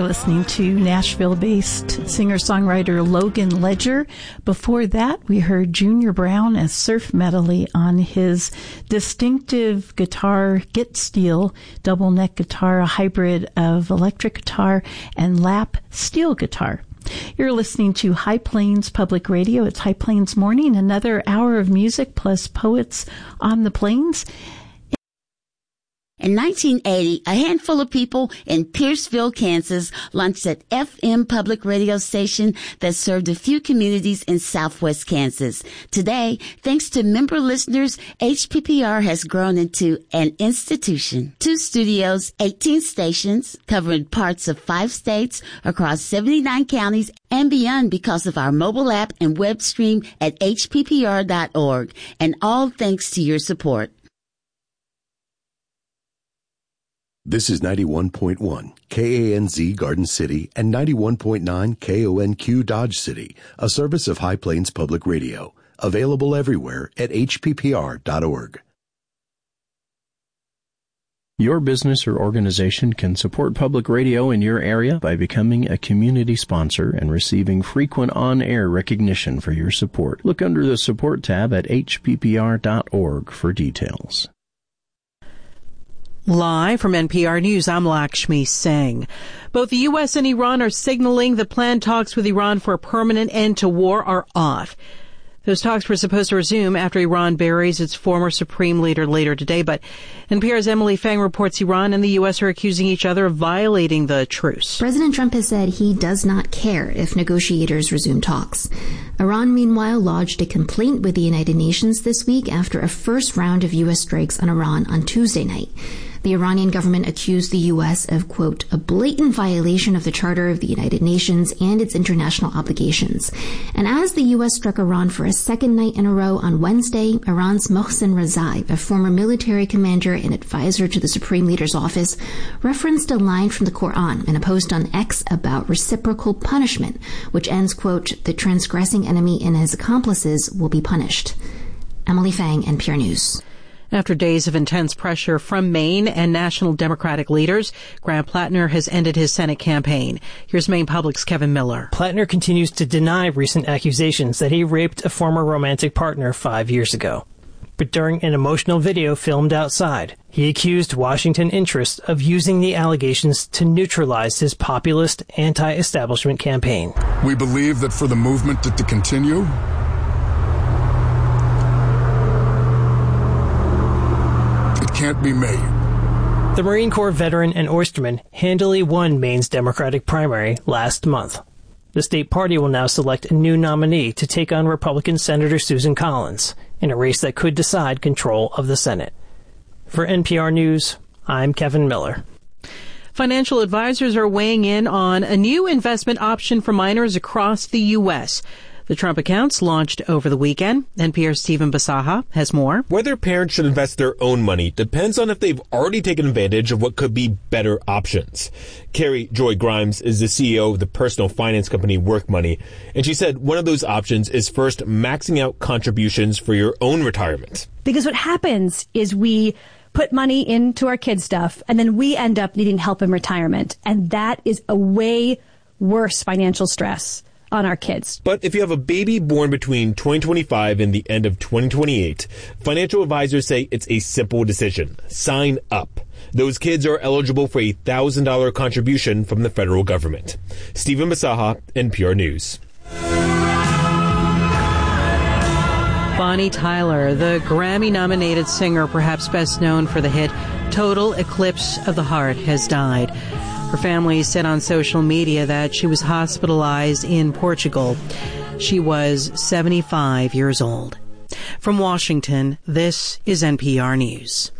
listening to Nashville-based singer-songwriter Logan Ledger. Before that, we heard Junior Brown as Surf Medley on his distinctive guitar, Git Steel, double neck guitar, a hybrid of electric guitar and lap steel guitar. You're listening to High Plains Public Radio. It's High Plains Morning, another hour of music plus poets on the plains. In 1980, a handful of people in Pierceville, Kansas, launched an FM public radio station that served a few communities in southwest Kansas. Today, thanks to member listeners, HPPR has grown into an institution. 2 studios, 18 stations, covering parts of 5 states across 79 counties and beyond because of our mobile app and web stream at hppr.org. And all thanks to your support. This is 91.1 KANZ Garden City and 91.9 KONQ Dodge City, a service of High Plains Public Radio, available everywhere at hppr.org. Your business or organization can support public radio in your area by becoming a community sponsor and receiving frequent on-air recognition for your support. Look under the Support tab at hppr.org for details. Live from NPR News, I'm Lakshmi Singh. Both the U.S. and Iran are signaling the planned talks with Iran for a permanent end to war are off. Those talks were supposed to resume after Iran buries its former supreme leader later today, but NPR's Emily Fang reports Iran and the U.S. are accusing each other of violating the truce. President Trump has said he does not care if negotiators resume talks. Iran, meanwhile, lodged a complaint with the United Nations this week after a first round of U.S. strikes on Iran on Tuesday night. The Iranian government accused the U.S. of, quote, a blatant violation of the Charter of the United Nations and its international obligations. And as the U.S. struck Iran for a second night in a row on Wednesday, Iran's Mohsen Rezai, a former military commander and advisor to the Supreme Leader's office, referenced a line from the Quran in a post on X about reciprocal punishment, which ends, quote, the transgressing enemy and his accomplices will be punished. Emily Fang, NPR News. After days of intense pressure from Maine and national Democratic leaders, Graham Plattner has ended his Senate campaign. Here's Maine Public's Kevin Miller. Plattner continues to deny recent accusations that he raped a former romantic partner 5 years ago. But during an emotional video filmed outside, he accused Washington interests of using the allegations to neutralize his populist, anti-establishment campaign. We believe that for the movement to continue, can't be made. The Marine Corps veteran and oysterman handily won Maine's Democratic primary last month. The state party will now select a new nominee to take on Republican Senator Susan Collins in a race that could decide control of the Senate. For NPR News, I'm Kevin Miller. Financial advisors are weighing in on a new investment option for minors across the U.S. The Trump accounts launched over the weekend. NPR's Stephen Basaha has more. Whether parents should invest their own money depends on if they've already taken advantage of what could be better options. Carrie Joy Grimes is the CEO of the personal finance company Work Money, and she said one of those options is first maxing out contributions for your own retirement. Because what happens is we put money into our kids' stuff, and then we end up needing help in retirement. And that is a way worse financial stress on our kids. But if you have a baby born between 2025 and the end of 2028, financial advisors say it's a simple decision. Sign up. Those kids are eligible for a $1,000 contribution from the federal government. Stephen Basaha, NPR News. Bonnie Tyler, the Grammy-nominated singer, perhaps best known for the hit Total Eclipse of the Heart, has died. Her family said on social media that she was hospitalized in Portugal. She was 75 years old. From Washington, this is NPR News.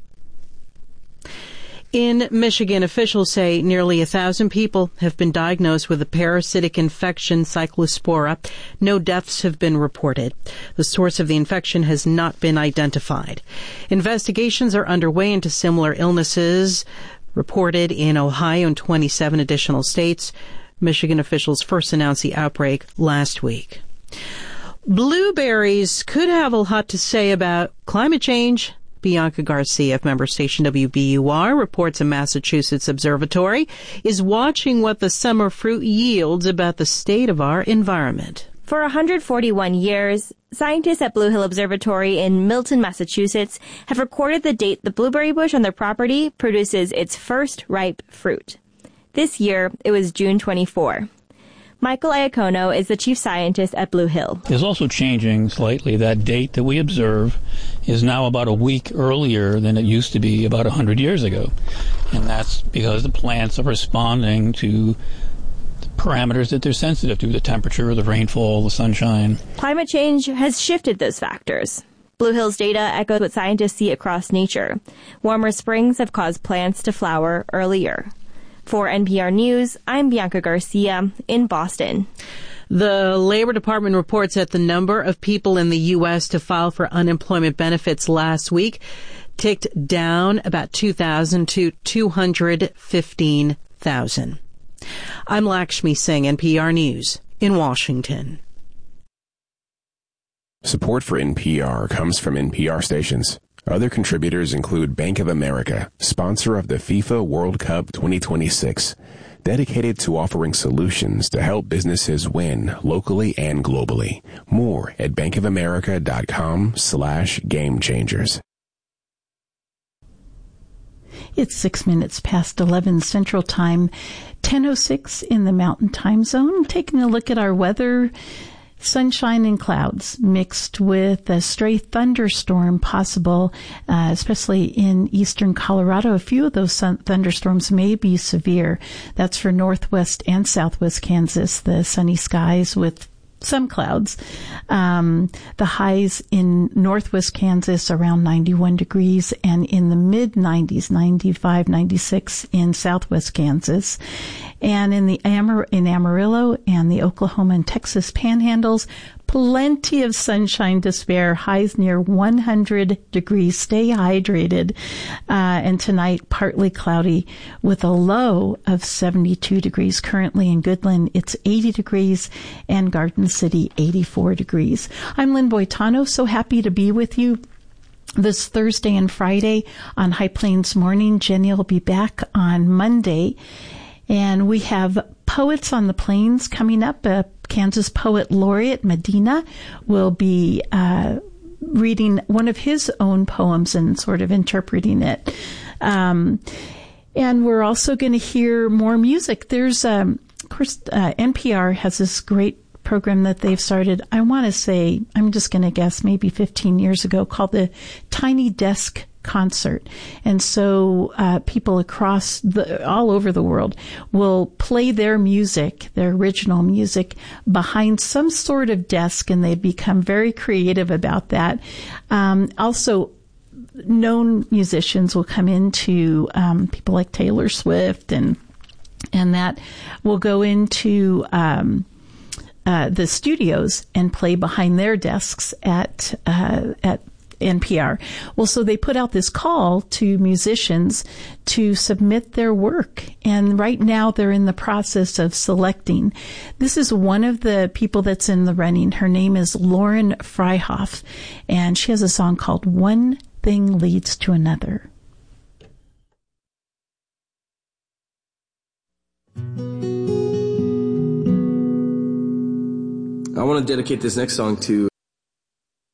In Michigan, officials say nearly 1,000 people have been diagnosed with the parasitic infection Cyclospora. No deaths have been reported. The source of the infection has not been identified. Investigations are underway into similar illnesses reported in Ohio and 27 additional states. Michigan officials first announced the outbreak last week. Blueberries could have a lot to say about climate change Bianca Garcia of member station WBUR reports a Massachusetts observatory is watching what the summer fruit yields about the state of our environment. For 141 years, scientists at Blue Hill Observatory in Milton, Massachusetts, have recorded the date the blueberry bush on their property produces its first ripe fruit. This year, it was June 24. Michael Iacono is the chief scientist at Blue Hill. It's also changing slightly. That date that we observe is now about a week earlier than it used to be about 100 years ago. And that's because the plants are responding to the parameters that they're sensitive to, the temperature, the rainfall, the sunshine. Climate change has shifted those factors. Blue Hill's data echoes what scientists see across nature. Warmer springs have caused plants to flower earlier. For NPR News, I'm Bianca Garcia in Boston. The Labor Department reports that the number of people in the U.S. to file for unemployment benefits last week ticked down about 2,000 to 215,000. I'm Lakshmi Singh, NPR News in Washington. Support for NPR comes from NPR stations. Other contributors include Bank of America, sponsor of the FIFA World Cup 2026, dedicated to offering solutions to help businesses win locally and globally. More at bankofamerica.com/gamechangers. It's 6 minutes past 11 Central Time, 10:06 in the Mountain Time Zone. Taking a look at our weather. Sunshine and clouds mixed with a stray thunderstorm possible, especially in eastern Colorado. A few of those thunderstorms may be severe. That's for northwest and southwest Kansas. The sunny skies with some clouds. The highs in northwest Kansas around 91 degrees and in the mid-90s, 95, 96 in southwest Kansas. And in Amarillo and the Oklahoma and Texas panhandles, plenty of sunshine to spare, highs near 100 degrees. Stay hydrated. And tonight, partly cloudy with a low of 72 degrees. Currently in Goodland, it's 80 degrees and Garden City, 84 degrees. I'm Lynn Boitano, so happy to be with you this Thursday and Friday on High Plains Morning. Jenny will be back on Monday. And we have Poets on the Plains coming up. Kansas Poet Laureate Medina will be reading one of his own poems and sort of interpreting it. And we're also going to hear more music. There's, of course, NPR has this great program that they've started, I want to say, I'm just going to guess, maybe 15 years ago, called the Tiny Desk Concert. And so people across all over the world will play their music, their original music, behind some sort of desk, and they become very creative about that. Also, known musicians will come into people like Taylor Swift, and that will go into the studios and play behind their desks at NPR. Well, so they put out this call to musicians to submit their work. And right now they're in the process of selecting. This is one of the people that's in the running. Her name is Lauren Freihoff, and she has a song called One Thing Leads to Another. I want to dedicate this next song to